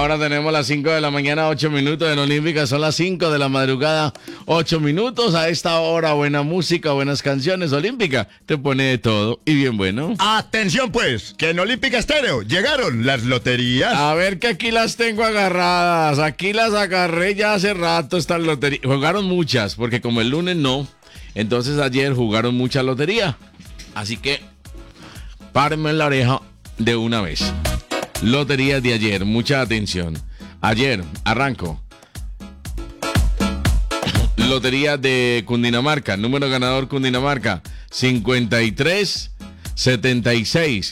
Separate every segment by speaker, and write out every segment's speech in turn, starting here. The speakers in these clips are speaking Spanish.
Speaker 1: Ahora tenemos las 5 de la mañana, 8 minutos en Olímpica. Son las 5 de la madrugada, 8 minutos. A esta hora, buena música, buenas canciones. Olímpica te pone de todo y bien bueno.
Speaker 2: Atención pues, que en Olímpica Estéreo llegaron las loterías.
Speaker 1: A ver que aquí las tengo agarradas. Aquí las agarré ya hace rato estas loterías. Jugaron muchas, porque como el lunes no, entonces ayer jugaron mucha lotería. Así que párenme en la oreja de una vez. Loterías de ayer, mucha atención. Ayer, arranco. Lotería de Cundinamarca, número ganador Cundinamarca, 53 76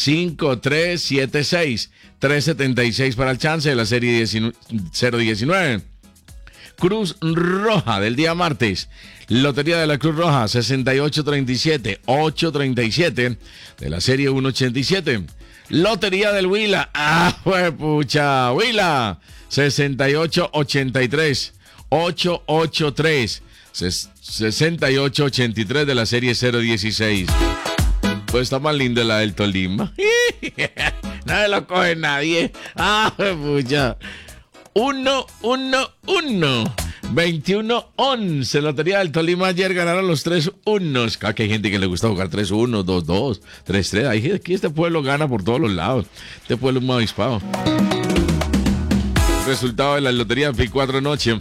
Speaker 1: 5376 376 para el chance de la serie 019. Cruz Roja del día martes. Lotería de la Cruz Roja, 6837 837 de la serie 187. Lotería del Huila. Pucha, Huila, 6883 883 6883 de la serie 016. Pues está más linda la del Tolima. Nadie lo coge nadie. Pucha. 1, 1, 1. 21, 11. Lotería del Tolima ayer ganaron los 3 unos. Claro que hay gente que le gusta jugar 3-1, 2-2, 3-3. Aquí este pueblo gana por todos los lados. Este pueblo es muy avispado. Resultado de la lotería PIC 4 noche.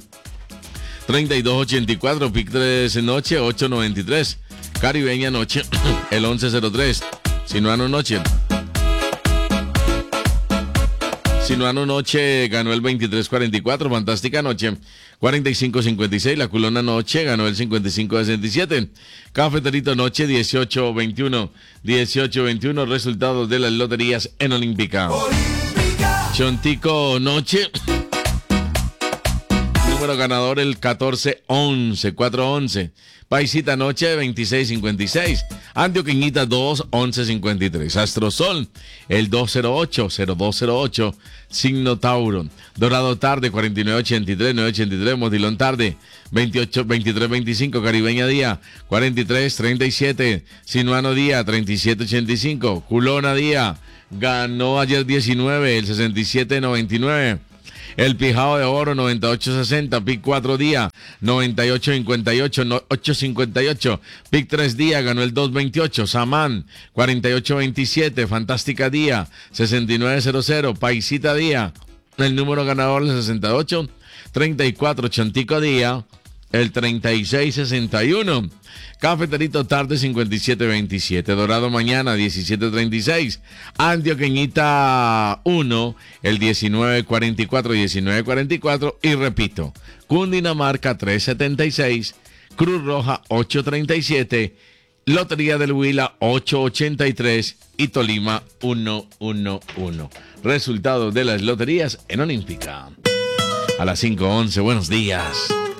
Speaker 1: 3284, PIC 3 noche, 893. Caribeña noche, el 1103. Sinuano noche. Sinuano noche ganó el 2344, Fantástica noche 4556, La Culona noche ganó el 5567, Cafeterito noche 1821, 1821, resultados de las loterías en Olímpica. Chontico noche, número ganador el 1411, 411. Paisita noche 2656. Antioqueñita 21153. Astrosol el 208 0208. Signo Tauro. Dorado tarde 4983 983. Modilón tarde 28 2325. Caribeña día 4337. Sinuano día 3785. Culona día ganó ayer 19 el 6799. El Pijao de Oro 9860, PIC 4 día 9858, 858, PIC 3 día ganó el 228, Samán 4827, Fantástica día 6900, Paisita día, el número ganador el 68, 34, Chontico día el 3661. Cafeterito tarde 5727. Dorado mañana 1736. Antioqueñita 1 el 1944. Y repito, Cundinamarca 376. Cruz Roja 837. Lotería del Huila 883 y Tolima 111. Resultados de las loterías en Olímpica. A las 5:11, buenos días.